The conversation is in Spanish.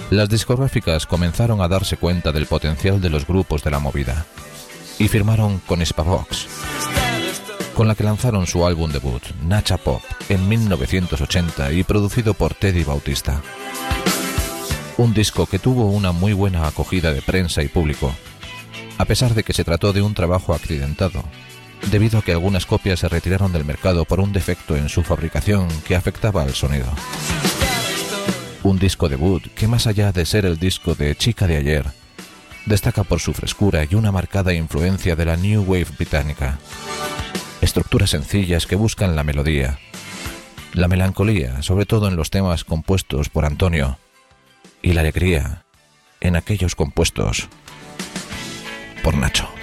las discográficas comenzaron a darse cuenta del potencial de los grupos de la movida y firmaron con Spavox, con la que lanzaron su álbum debut, Nacha Pop, en 1980 y producido por Teddy Bautista. Un disco que tuvo una muy buena acogida de prensa y público, a pesar de que se trató de un trabajo accidentado, debido a que algunas copias se retiraron del mercado por un defecto en su fabricación que afectaba al sonido. Un disco debut que, más allá de ser el disco de Chica de ayer, destaca por su frescura y una marcada influencia de la New Wave británica. Estructuras sencillas que buscan la melodía, la melancolía, sobre todo en los temas compuestos por Antonio, y la alegría en aquellos compuestos por Nacho.